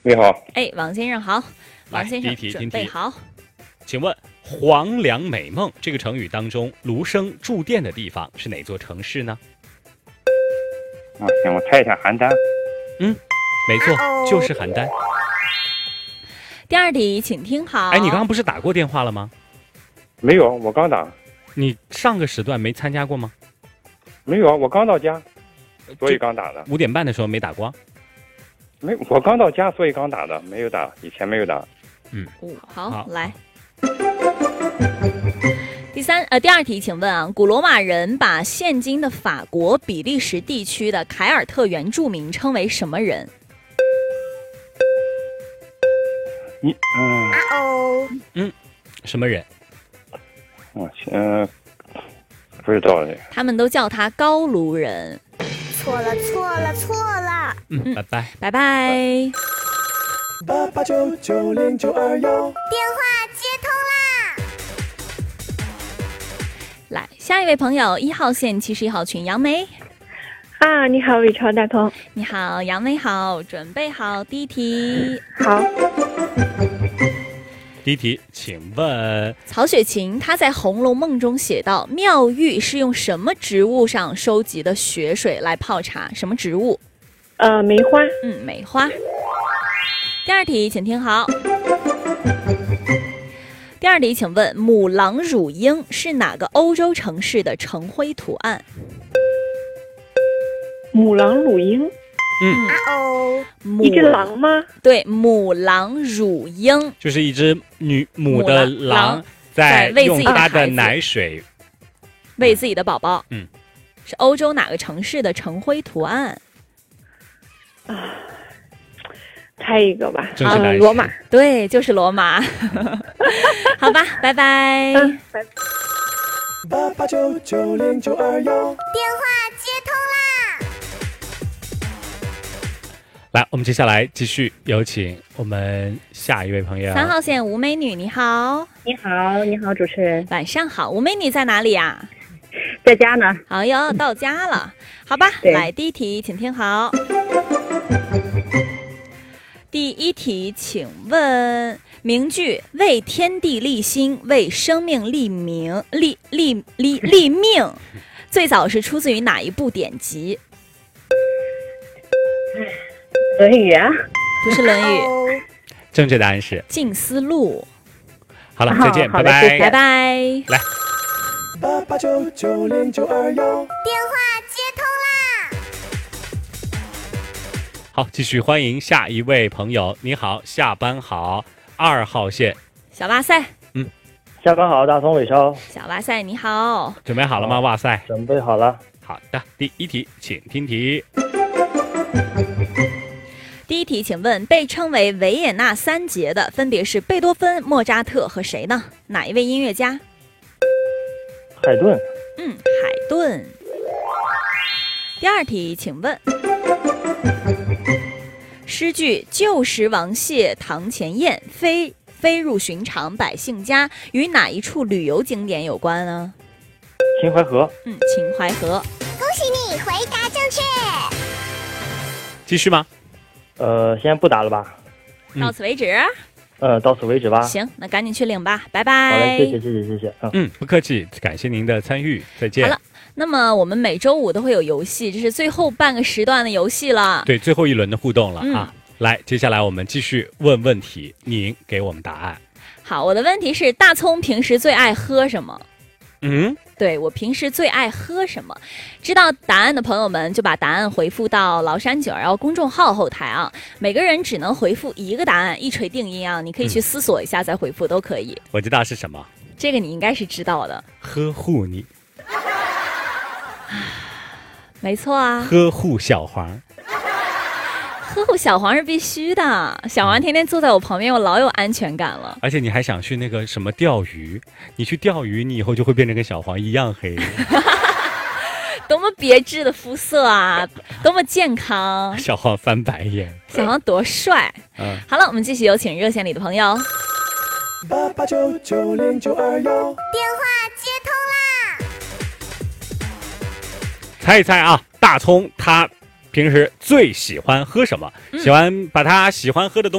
你好， 哎，王先生好，王先生第一题准备好。 请问黄粱美梦这个成语当中，卢生住店的地方是哪座城市呢？ 行，我猜一下邯郸。 没错，就是邯郸。 第二题，请听好。 哎，你刚刚不是打过电话了吗？ 没有，我刚打。 你上个时段没参加过吗？ 没有，我刚到家，所以刚打的。 5点半的时候没打过？ 没，我刚到家，所以刚打的，没有打，以前没有打。 好，来。第二题，请问啊，古罗马人把现今的法国、比利时地区的凯尔特原住民称为什么人？ 什么人？ 不知道的。 他们都叫他高卢人。 错了， 拜拜， 拜拜。 88990921， 电话接通啦！ 来，下一位朋友，1号线71号群，杨梅。 啊，你好，伟超大同。 你好，杨梅好，准备好第一题。 好。 第一题，请问曹雪芹他在《红楼梦》中写道，妙玉是用什么植物上收集的血水来泡茶？什么植物？ 梅花。 梅花。第二题，请听好。第二题，请问母狼乳鹰是哪个欧洲城市的城徽图案？ 母狼乳鹰。一只狼吗？ 对，母狼乳鹰就是一只母的狼在用它的奶水喂自己的宝宝。 是欧洲哪个城市的城徽图案？ 猜一个吧。 罗马。 对，就是罗马。好吧，拜拜。 拜拜。 88990921， 电话接通啦！ 来，我们接下来继续有请我们下一位朋友。 3号线吴美女，你好。 你好，主持人。 晚上好，吴美女在哪里呀？ 在家呢。 哎呦，到家了。好吧，来第一题，请听好。第一题，请问名句“为天地立心，为生命立命”最早是出自于哪一部典籍？ 论语啊？ 不是论语。 正确答案是静思录。 好了，再见，拜拜， 拜拜。 来 88990921， 电话接通啦！ 好，继续欢迎下一位朋友。你好，下班好，2号线小哇塞。 下班好，大同伟超。 小哇塞，你好。 准备好了吗？哇塞， 准备好了。 好的，第一题，请听题。 第一题，请问被称为维也纳三杰的分别是贝多芬、莫扎特和谁呢？哪一位音乐家？ 海顿。 海顿。第二题，请问诗句“旧时王谢堂前燕，飞入寻常百姓家”与哪一处旅游景点有关呢？ 秦淮河。 秦淮河。 恭喜你回答正确。 继续吗？ 现在不打了吧？ 到此为止。 到此为止吧。 行，那赶紧去领吧，拜拜。 好嘞，谢谢。 不客气，感谢您的参与，再见。 好了，那么我们每周五都会有游戏，这是最后半个时段的游戏了。 对，最后一轮的互动了啊！来，接下来我们继续问问题，您给我们答案。 好，我的问题是：大葱平时最爱喝什么？对，我平时最爱喝什么？知道答案的朋友们就把答案回复到崂山921公众号后台啊，每个人只能回复一个答案，一锤定音啊，你可以去思索一下再回复都可以。 我知道是什么， 这个你应该是知道的。 呵护你。 没错啊， 呵护小黄。 呵护小黄是必须的，小黄天天坐在我旁边，我老有安全感了。 而且你还想去那个什么钓鱼，你去钓鱼，你以后就会变成跟小黄一样黑。 多么别致的肤色啊，多么健康。 小黄翻白眼。 小黄多帅。好了，我们继续有请热线里的朋友。 88990921， 电话接通啦！ 猜一猜啊，大葱他平时最喜欢喝什么？喜欢把他喜欢喝的东西